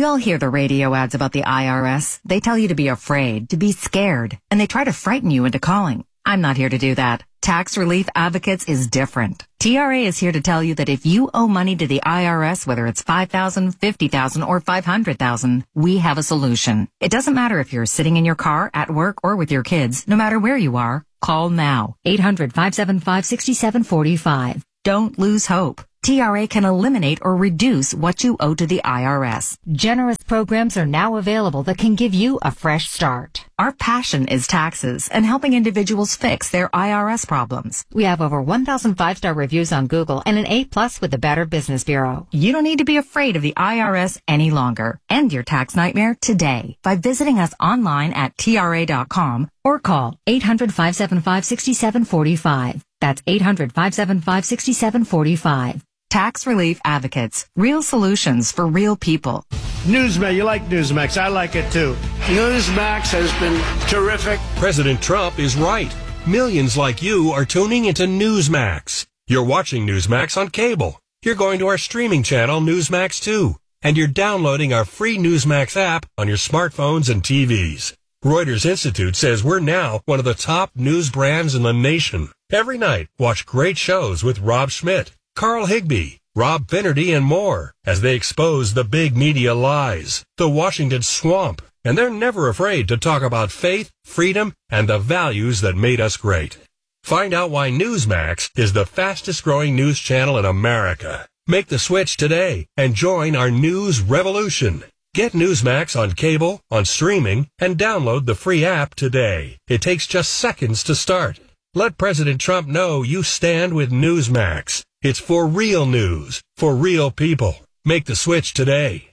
We all hear the radio ads about the IRS. They tell you to be afraid, to be scared, and they try to frighten you into calling. I'm not here to do that. Tax Relief Advocates is different. TRA is here to tell you that if you owe money to the IRS, whether it's $5,000, $50,000, or $500,000, we have a solution. It doesn't matter if you're sitting in your car, at work, or with your kids. No matter where you are, call now. 800-575-6745. Don't lose hope. TRA can eliminate or reduce what you owe to the IRS. Generous programs are now available that can give you a fresh start. Our passion is taxes and helping individuals fix their IRS problems. We have over 1,000 5-star reviews on Google and an A+ with the Better Business Bureau. You don't need to be afraid of the IRS any longer. End your tax nightmare today by visiting us online at TRA.com or call 800-575-6745. That's 800-575-6745. Tax Relief Advocates. Real solutions for real people. Newsmax. You like Newsmax. I like it too. Newsmax has been terrific. President Trump is right. Millions like you are tuning into Newsmax. You're watching Newsmax on cable. You're going to our streaming channel, Newsmax 2. And you're downloading our free Newsmax app on your smartphones and TVs. Reuters Institute says we're now one of the top news brands in the nation. Every night, watch great shows with Rob Schmidt, Carl Higbie, Rob Finnerty, and more as they expose the big media lies, the Washington swamp, and they're never afraid to talk about faith, freedom, and the values that made us great. Find out why Newsmax is the fastest growing news channel in America. Make the switch today and join our news revolution. Get Newsmax on cable, on streaming, and download the free app today. It takes just seconds to start. Let President Trump know you stand with Newsmax. It's for real news, for real people. Make the switch today.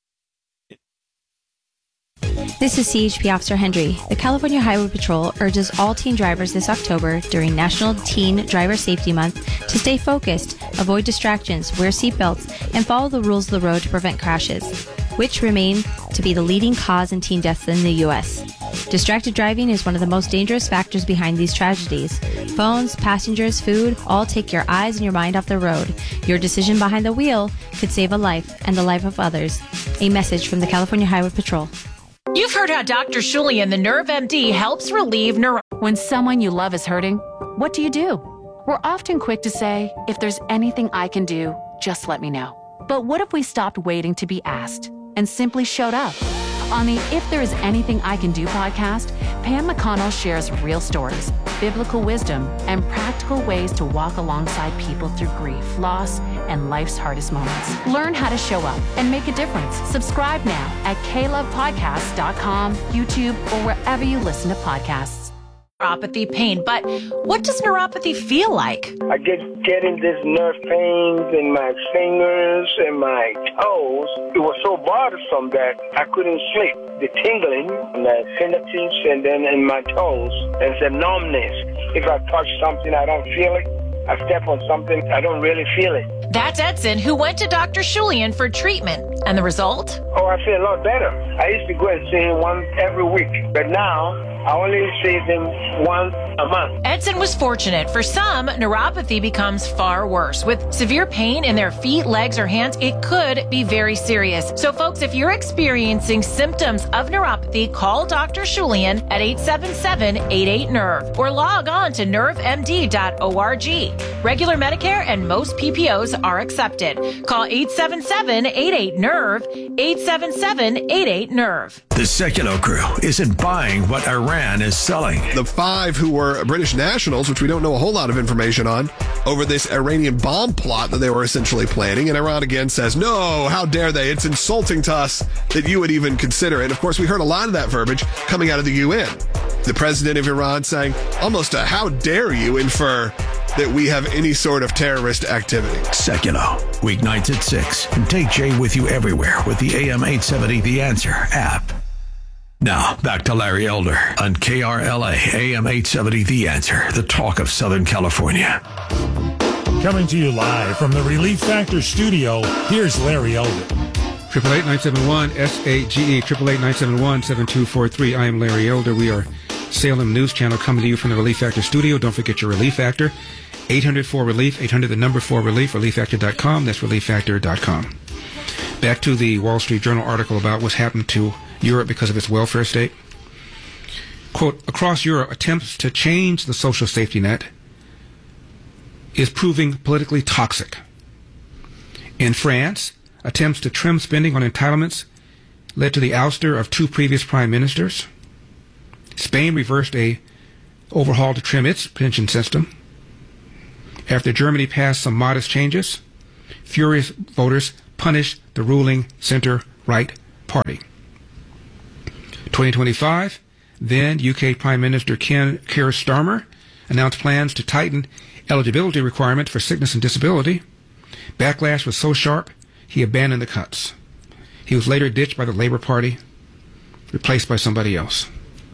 This is CHP Officer Hendry. The California Highway Patrol urges all teen drivers this October during National Teen Driver Safety Month to stay focused, avoid distractions, wear seatbelts, and follow the rules of the road to prevent crashes, which remain to be the leading cause in teen deaths in the U.S. Distracted driving is one of the most dangerous factors behind these tragedies. Phones, passengers, food, all take your eyes and your mind off the road. Your decision behind the wheel could save a life and the life of others. A message from the California Highway Patrol. You've heard how Dr. Shulian, the Nerve MD, helps relieve When someone you love is hurting, what do? We're often quick to say, if there's anything I can do, just let me know. But what if we stopped waiting to be asked and simply showed up? On the If There Is Anything I Can Do podcast, Pam McConnell shares real stories, biblical wisdom, and practical ways to walk alongside people through grief, loss, and life's hardest moments. Learn how to show up and make a difference. Subscribe now at klovepodcasts.com, YouTube, or wherever you listen to podcasts. neuropathy pain, but what does neuropathy feel like? I getting this nerve pains in my fingers and my toes. It was so bothersome that I couldn't sleep. The tingling in the fingertips and then in my toes. There's a numbness. If I touch something, I don't feel it. I step on something, I don't really feel it. That's Edson, who went to Dr. Shulian for treatment. And the result? Oh, I feel a lot better. I used to go and see him once every week. But now, I only see him once a month. Edson was fortunate. For some, neuropathy becomes far worse. With severe pain in their feet, legs, or hands, it could be very serious. So, folks, if you're experiencing symptoms of neuropathy, call Dr. Shulian at 877-88-NERVE or log on to nervemd.org. Regular Medicare and most PPOs are accepted. Call 877-88-NERVE, 877-88-NERVE. The Secular Crew isn't buying what Iran is selling. The 5 who were British nationals, which we don't know a whole lot of information on, over this Iranian bomb plot that they were essentially planning. And Iran again says, no, how dare they? It's insulting to us that you would even consider it. And of course, we heard a lot of that verbiage coming out of the UN. The president of Iran saying almost a how dare you infer that we have any sort of terrorist activity. Secular, weeknights at 6. And take Jay with you everywhere with the AM 870 The Answer app. Now, back to Larry Elder on KRLA AM 870 The Answer, the talk of Southern California. Coming to you live from the Relief Factor studio, here's Larry Elder. 888-971-SAGE, 888-971-7243. I am Larry Elder. We are Salem News Channel coming to you from the Relief Factor studio. Don't forget your Relief Factor. 800-4-RELIEF, 800 the number 4-RELIEF, relieffactor.com. That's relieffactor.com. Back to the Wall Street Journal article about what's happened to Europe because of its welfare state. Quote, across Europe, attempts to change the social safety net is proving politically toxic. In France, attempts to trim spending on entitlements led to the ouster of 2 previous prime ministers. Spain reversed a overhaul to trim its pension system. After Germany passed some modest changes, furious voters punished the ruling center-right party. 2025, then UK Prime Minister Keir Starmer announced plans to tighten eligibility requirements for sickness and disability. Backlash was so sharp, he abandoned the cuts. He was later ditched by the Labour Party, replaced by somebody else.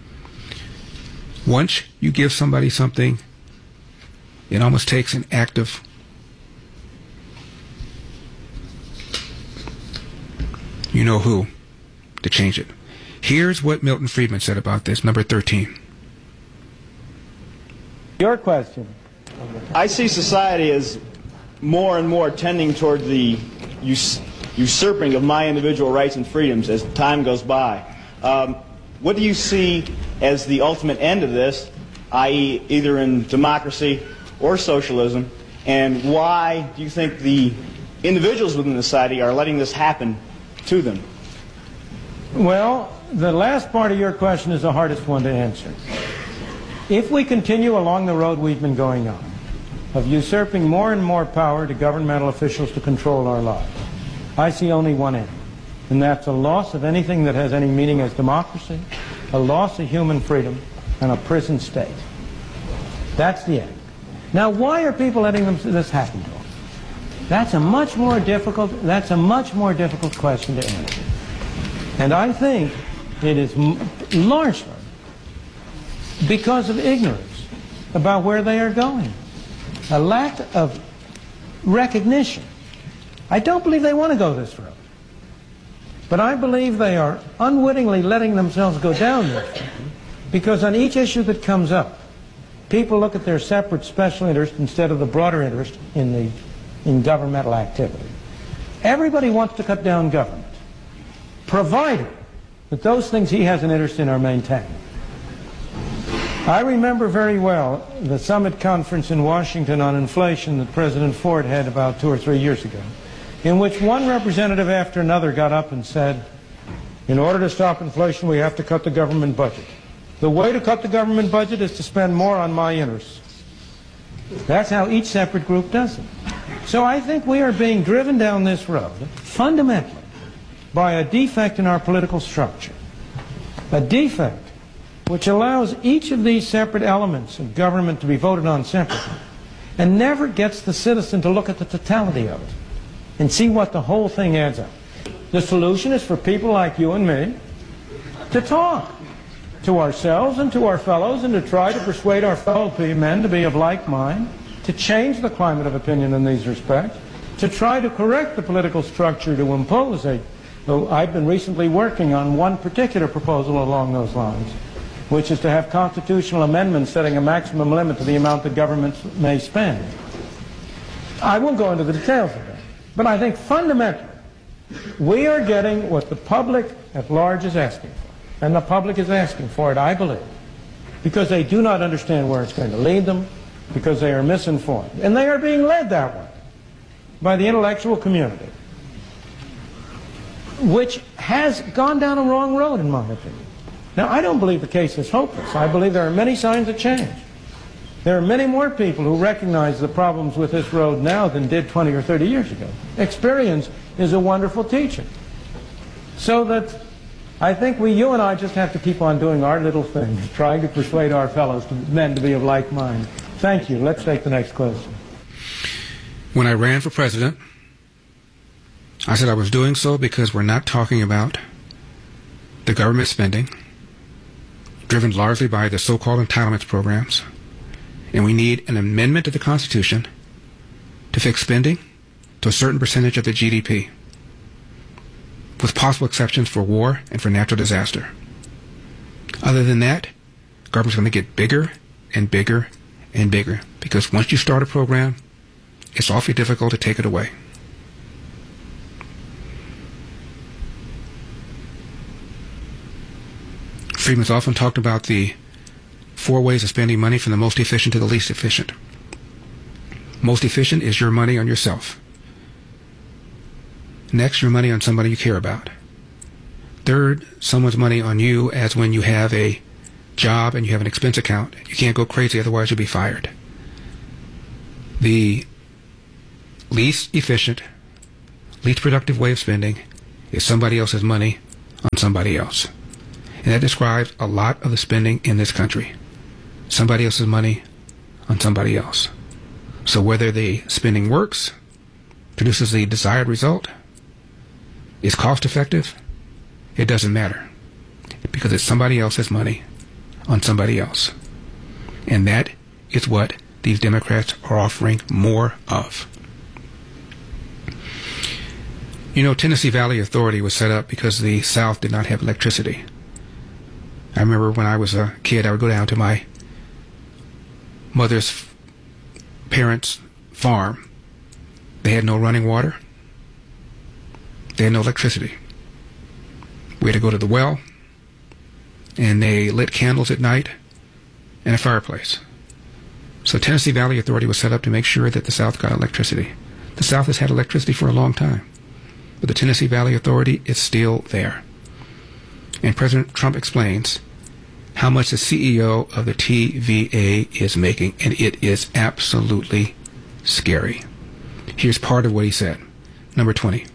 Once you give somebody something, it almost takes an act of you know who to change it. Here's what Milton Friedman said about this, number 13. Your question. I see society as more and more tending toward the usurping of my individual rights and freedoms as time goes by. What do you see as the ultimate end of this, i.e. either in democracy or socialism, and why do you think the individuals within the society are letting this happen to them? Well, the last part of your question is the hardest one to answer. If we continue along the road we've been going on, of usurping more and more power to governmental officials to control our lives, I see only one end, and that's a loss of anything that has any meaning as democracy, a loss of human freedom, and a prison state. That's the end. Now, why are people letting this happen to them? That's a much more difficult question to answer. And I think it is largely because of ignorance about where they are going. A lack of recognition. I don't believe they want to go this road. But I believe they are unwittingly letting themselves go down this road because on each issue that comes up, people look at their separate special interest instead of the broader interest in governmental activity. Everybody wants to cut down government, provided that those things he has an interest in are maintained. I remember very well the summit conference in Washington on inflation that President Ford had about 2 or 3 years ago, in which one representative after another got up and said, in order to stop inflation, we have to cut the government budget. The way to cut the government budget is to spend more on my interests. That's how each separate group does it. So I think we are being driven down this road, fundamentally, by a defect in our political structure. A defect which allows each of these separate elements of government to be voted on separately, and never gets the citizen to look at the totality of it and see what the whole thing adds up. The solution is for people like you and me to talk to ourselves and to our fellows and to try to persuade our fellow men to be of like mind, to change the climate of opinion in these respects, to try to correct the political structure to impose a... I've been recently working on one particular proposal along those lines, which is to have constitutional amendments setting a maximum limit to the amount that governments may spend. I won't go into the details of that, but I think fundamentally we are getting what the public at large is asking for. And the public is asking for it, I believe, because they do not understand where it's going to lead them, because they are misinformed. And they are being led that way by the intellectual community, which has gone down a wrong road, in my opinion. Now, I don't believe the case is hopeless. I believe there are many signs of change. There are many more people who recognize the problems with this road now than did 20 or 30 years ago. Experience is a wonderful teacher. So that I think you and I just have to keep on doing our little thing, trying to persuade our fellows men to be of like mind. Thank you. Let's take the next question. When I ran for president, I said I was doing so because we're not talking about the government spending, driven largely by the so-called entitlements programs, and we need an amendment to the Constitution to fix spending to a certain percentage of the GDP, with possible exceptions for war and for natural disaster. Other than that, government's going to get bigger and bigger and bigger, because once you start a program, it's awfully difficult to take it away. Friedman's often talked about the 4 ways of spending money from the most efficient to the least efficient. Most efficient is your money on yourself. Next, your money on somebody you care about. Third, someone's money on you, as when you have a job and you have an expense account. You can't go crazy, otherwise you'll be fired. The least efficient, least productive way of spending is somebody else's money on somebody else. And that describes a lot of the spending in this country. Somebody else's money on somebody else. So whether the spending works, produces the desired result, is cost effective, it doesn't matter. Because it's somebody else's money on somebody else. And that is what these Democrats are offering more of. You know, Tennessee Valley Authority was set up because the South did not have electricity. I remember when I was a kid, I would go down to my mother's parents' farm. They had no running water. They had no electricity. We had to go to the well, and they lit candles at night and a fireplace. So Tennessee Valley Authority was set up to make sure that the South got electricity. The South has had electricity for a long time, but the Tennessee Valley Authority is still there. And President Trump explains how much the CEO of the TVA is making, and it is absolutely scary. Here's part of what he said. Number 20.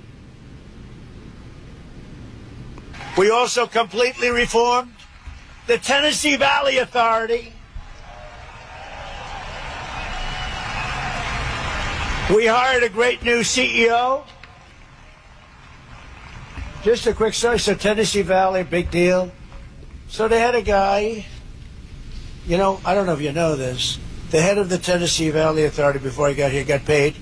We also completely reformed the Tennessee Valley Authority. We hired a great new CEO. Just a quick story. So Tennessee Valley, big deal. So they had a guy, you know, I don't know if you know this, the head of the Tennessee Valley Authority before he got here got paid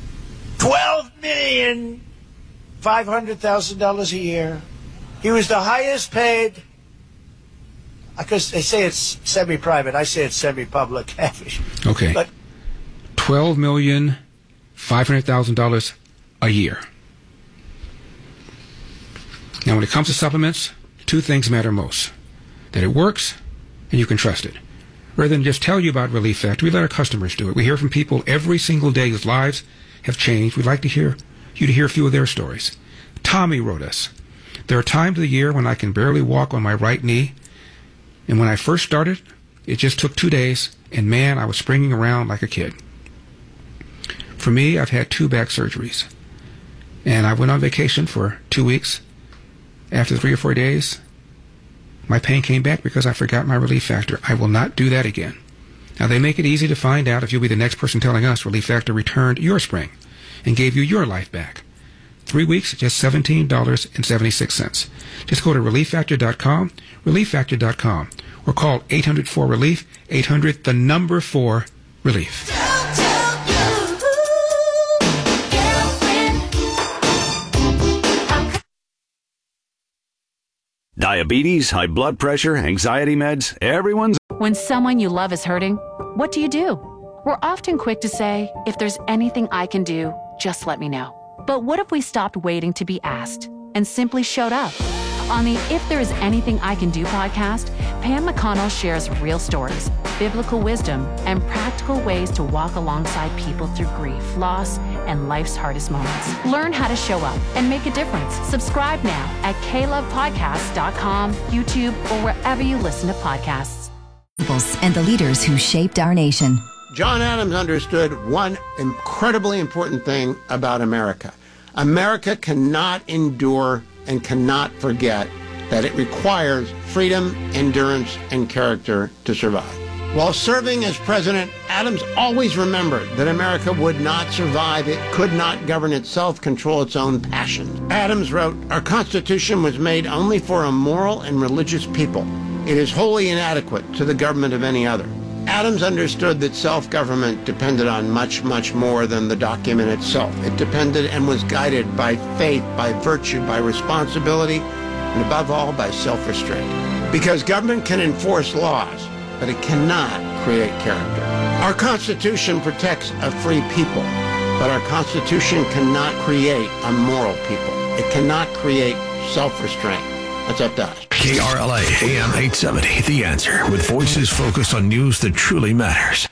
$12,500,000 a year. He was the highest paid, because they say it's semi-private, I say it's semi-public. Okay. But $12,500,000 a year. Now, when it comes to supplements, 2 things matter most. That it works, and you can trust it. Rather than just tell you about Relief Factor, we let our customers do it. We hear from people every single day whose lives have changed. We'd like to hear you to hear a few of their stories. Tommy wrote us, "There are times of the year when I can barely walk on my right knee, and when I first started, it just took 2 days, and man, I was springing around like a kid. For me, I've had 2 back surgeries, and I went on vacation for 2 weeks. After 3 or 4 days, my pain came back because I forgot my Relief Factor. I will not do that again." Now, they make it easy to find out if you'll be the next person telling us Relief Factor returned your spring and gave you your life back. 3 weeks, just $17.76. Just go to ReliefFactor.com, ReliefFactor.com, or call 800-4-RELIEF, 800-4-RELIEF. Diabetes, high blood pressure, anxiety meds, everyone's... When someone you love is hurting, what do? We're often quick to say, if there's anything I can do, just let me know. But what if we stopped waiting to be asked and simply showed up? On the If There Is Anything I Can Do podcast, Pam McConnell shares real stories, biblical wisdom, and practical ways to walk alongside people through grief, loss, and life's hardest moments. Learn how to show up and make a difference. Subscribe now at KLovePodcasts.com, YouTube, or wherever you listen to podcasts. And the leaders who shaped our nation. John Adams understood one incredibly important thing about America. America cannot endure and cannot forget that it requires freedom, endurance, and character to survive. While serving as president, Adams always remembered that America would not survive. It could not govern itself, control its own passions. Adams wrote, "Our Constitution was made only for a moral and religious people. It is wholly inadequate to the government of any other." Adams understood that self-government depended on much, much more than the document itself. It depended and was guided by faith, by virtue, by responsibility, and above all, by self-restraint. Because government can enforce laws, but it cannot create character. Our Constitution protects a free people, but our Constitution cannot create a moral people. It cannot create self-restraint. That's up to us. KRLA AM 870, The Answer, with voices focused on news that truly matters.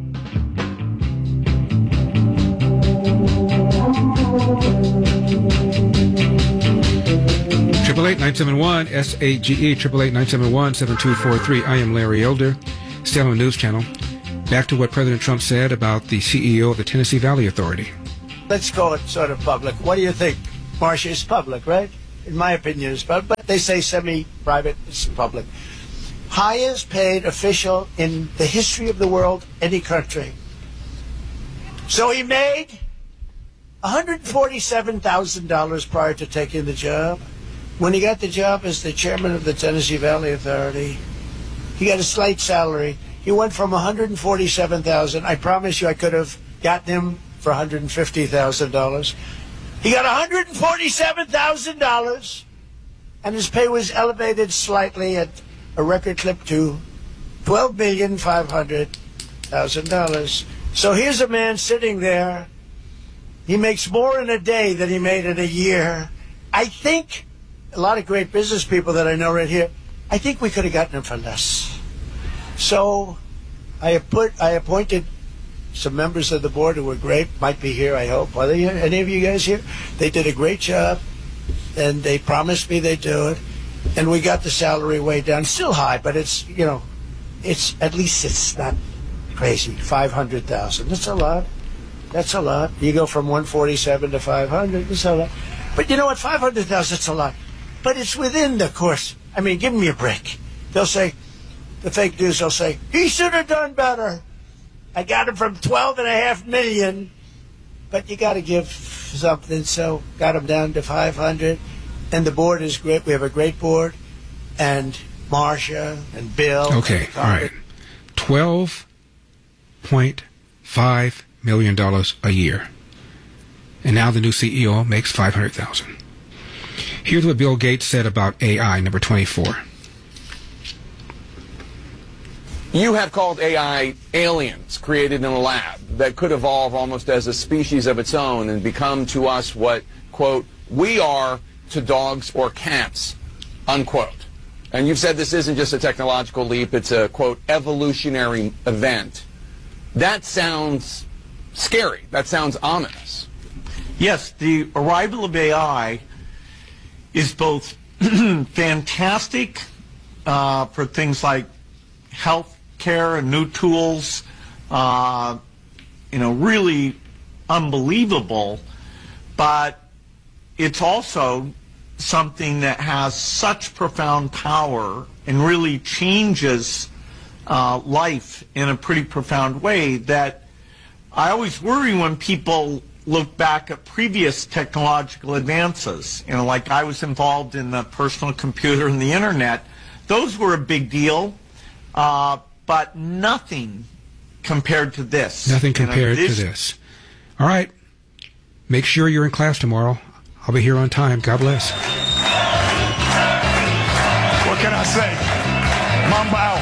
Triple 971 SAGE 888-971-7243. I am Larry Elder, still on the News Channel. Back to what President Trump said about the CEO of the Tennessee Valley Authority. Let's call it sort of public. What do you think? Marcia, is public, right? In my opinion, it's public, but they say semi-private, it's public. Highest paid official in the history of the world, any country. So he made $147,000 prior to taking the job. When he got the job as the chairman of the Tennessee Valley Authority, he got a slight salary. He went from $147,000. I promise you I could have gotten him for $150,000. He got $147,000, and his pay was elevated slightly at a record clip to $12,500,000. So here's a man sitting there. He makes more in a day than he made in a year. I think a lot of great business people that I know right here, I think we could have gotten him for less. So I appointed some members of the board who were great, might be here, I hope. Are they here? Any of you guys here? They did a great job, and they promised me they'd do it. And we got the salary way down. Still high, but it's, you know, it's at least it's not crazy. $500,000. That's a lot. That's a lot. You go from 147 to 500. That's a lot. But you know what? 500,000. That's a lot. But it's within the course. I mean, give me a break. They'll say, the fake news will say, he should have done better. I got him from $12.5 million, but you got to give something. So got him down to 500. And the board is great. We have a great board, and Marcia and Bill. Okay, all right. $12.5 million a year, and now the new CEO makes $500,000. Here's what Bill Gates said about AI, number 24. You have called AI aliens created in a lab that could evolve almost as a species of its own and become to us what, quote, we are to dogs or cats, unquote. And you've said this isn't just a technological leap, it's a, quote, evolutionary event. That sounds scary. That sounds ominous. Yes, the arrival of AI is both fantastic for things like health care and new tools, really unbelievable, but it's also something that has such profound power and really changes life in a pretty profound way that I always worry when people look back at previous technological advances. You know, like I was involved in the personal computer and the internet. Those were a big deal, but nothing compared to this. Nothing compared to this. All right. Make sure you're in class tomorrow. I'll be here on time. God bless. What can I say? Mamba out.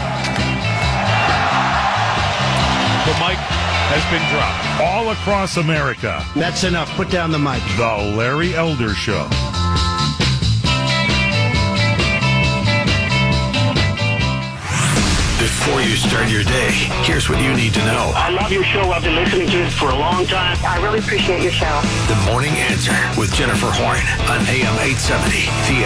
The mic has been dropped all across America. That's enough. Put down the mic. The Larry Elder Show. Before you start your day, here's what you need to know. I love your show. I've been listening to it for a long time. I really appreciate your show. The Morning Answer with Jennifer Horn on AM 870. The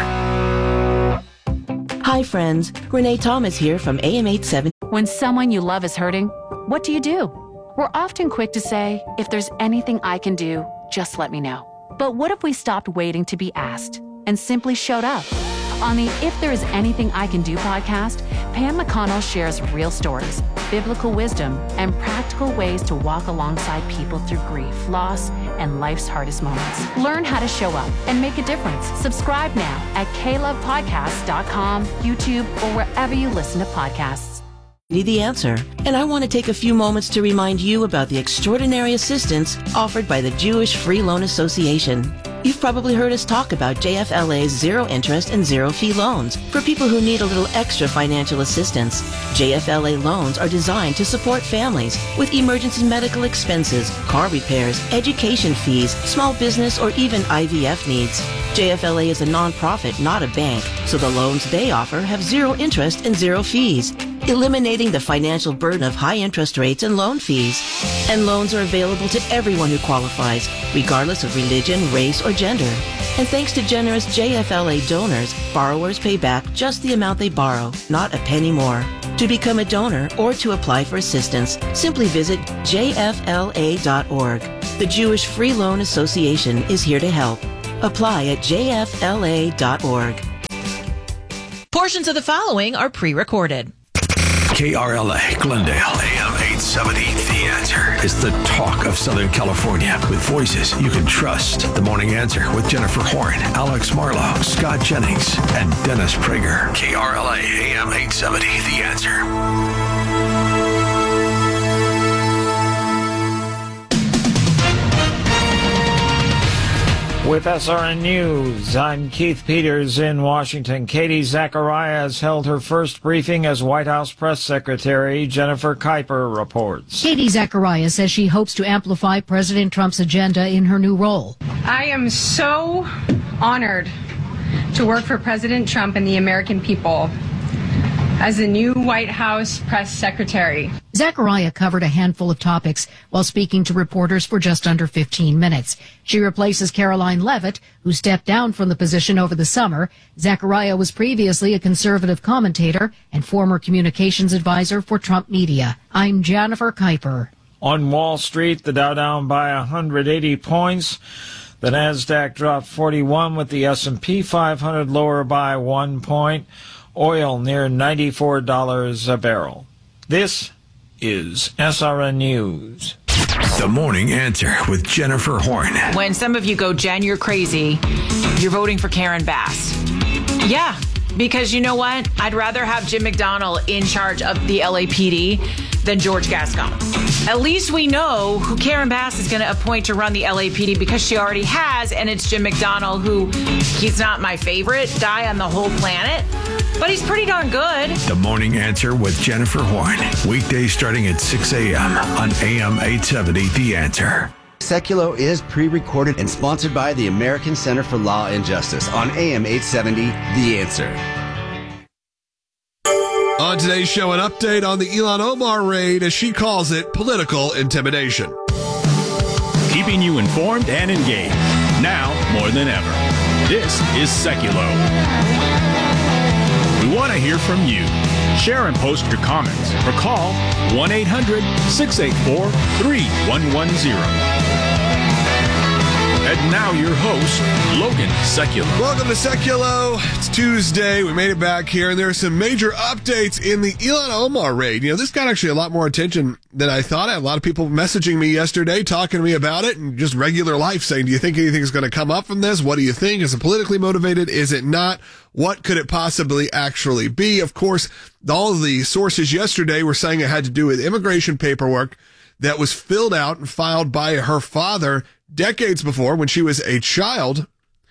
Answer. Hi, friends. Renee Thomas here from AM 870. When someone you love is hurting, what do? We're often quick to say, if there's anything I can do, just let me know. But what if we stopped waiting to be asked and simply showed up? On the If There Is Anything I Can Do podcast, Pam McConnell shares real stories, biblical wisdom, and practical ways to walk alongside people through grief, loss, and life's hardest moments. Learn how to show up and make a difference. Subscribe now at KLovePodcast.com, YouTube, or wherever you listen to podcasts. Need the answer. And I want to take a few moments to remind you about the extraordinary assistance offered by the Jewish Free Loan Association. You've probably heard us talk about JFLA's zero interest and zero fee loans for people who need a little extra financial assistance. JFLA loans are designed to support families with emergency medical expenses, car repairs, education fees, small business, or even IVF needs. JFLA is a nonprofit, not a bank, So the loans they offer have zero interest and zero fees, eliminating the financial burden of high interest rates and loan fees. And loans are available to everyone who qualifies, regardless of religion, race, or gender. And thanks to generous JFLA donors, borrowers pay back just the amount they borrow, not a penny more. To become a donor or to apply for assistance, simply visit jfla.org. The Jewish Free Loan Association is here to help. Apply at jfla.org. Portions of the following are pre-recorded. KRLA, Glendale, AM 870. The Answer is the talk of Southern California with voices you can trust. The Morning Answer with Jennifer Horn, Alex Marlowe, Scott Jennings, and Dennis Prager. KRLA, AM 870. The Answer. With SRN News, I'm Keith Peters in Washington. Katie Zachariah has held her first briefing as White House press secretary. Jennifer Kuiper reports. Katie Zachariah says she hopes to amplify President Trump's agenda in her new role. I am so honored to work for President Trump and the American people as the new White House press secretary. Zachariah covered a handful of topics while speaking to reporters for just under 15 minutes. She replaces Caroline Leavitt, who stepped down from the position over the summer. Zachariah was previously a conservative commentator and former communications advisor for Trump Media. I'm Jennifer Kuiper. On Wall Street, the Dow down by 180 points. The Nasdaq dropped 41 with the S&P 500 lower by 1 point. Oil near $94 a barrel. This is SRN News. The Morning Answer with Jennifer Horn. When some of you go, Jen, you're crazy, you're voting for Karen Bass. Yeah, because you know what? I'd rather have Jim McDonnell in charge of the LAPD than George Gascon. At least we know who Karen Bass is going to appoint to run the LAPD because she already has, and it's Jim McDonnell, who he's not my favorite guy on the whole planet, but he's pretty darn good. The Morning Answer with Jennifer Horn. Weekdays starting at 6 a.m. on AM 870 The Answer. Seculo is pre-recorded and sponsored by the American Center for Law and Justice on AM 870 The Answer. On today's show, an update on the Ilhan Omar raid, as she calls it, political intimidation. Keeping you informed and engaged, now more than ever. This is Seculo. We want to hear from you. Share and post your comments or call 1-800-684-3110. And now your host, Logan Seculo. Welcome to Seculo. It's Tuesday. We made it back here, and there are some major updates in the Ilhan Omar raid. You know, this got actually a lot more attention than I thought. I had a lot of people messaging me yesterday, talking to me about it, and just regular life saying, do you think anything's going to come up from this? What do you think? Is it politically motivated? Is it not? What could it possibly actually be? Of course, all of the sources yesterday were saying it had to do with immigration paperwork that was filled out and filed by her father decades before when she was a child.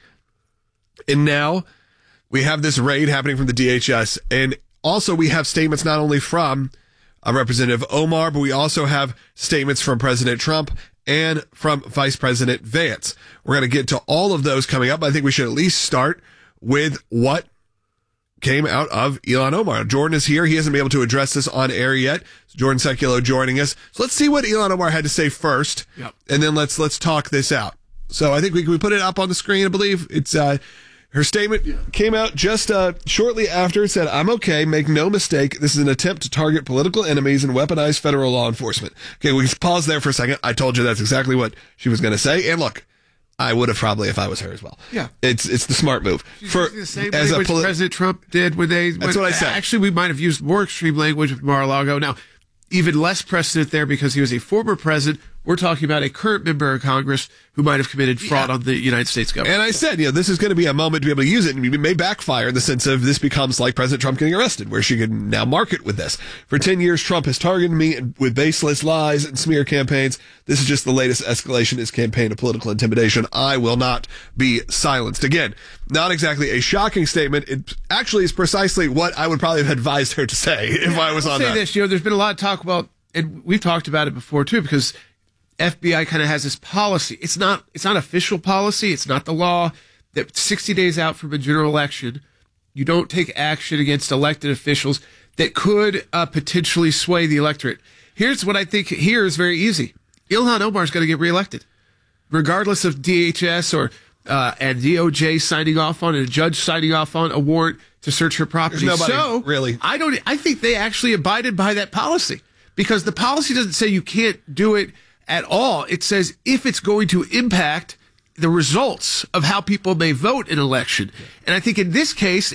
And now we have this raid happening from the DHS. And also we have statements not only from Representative Omar, but we also have statements from President Trump and from Vice President Vance. We're going to get to all of those coming up. I think we should at least start with what came out of Ilhan Omar. Jordan is here. He hasn't been able to address this on air yet. So Jordan Seculo joining us. So let's see what Ilhan Omar had to say first, and then let's talk this out. So I think we put it up on the screen. I believe it's her statement came out just shortly after. It said, "I'm okay. Make no mistake. This is an attempt to target political enemies and weaponize federal law enforcement." Okay, we can pause there for a second. I told you that's exactly what she was going to say. And look, I would have probably if I was her as well. Yeah. It's the smart move. For the same language President Trump did when they... That's what I said. Actually, we might have used more extreme language with Mar-a-Lago. Now, even less precedent there because he was a former president. We're talking about a current member of Congress who might have committed fraud on the United States government. And I said, this is going to be a moment to be able to use it, and it may backfire in the sense of this becomes like President Trump getting arrested, where she can now market with this. For 10 years, Trump has targeted me with baseless lies and smear campaigns. This is just the latest escalation in his campaign of political intimidation. I will not be silenced. Again, not exactly a shocking statement. It actually is precisely what I would probably have advised her to say if I was on that. I'll say this, there's been a lot of talk about, and we've talked about it before too, because FBI kind of has this policy. It's not official policy. It's not the law that 60 days out from a general election, You don't take action against elected officials that could potentially sway the electorate. Here's what I think here is very easy. Ilhan Omar is going to get reelected, regardless of DHS or and DOJ signing off on it, a judge signing off on a warrant to search her property. Really. I think they actually abided by that policy, because the policy doesn't say you can't do it at all. It says if it's going to impact the results of how people may vote in an election. And I think in this case,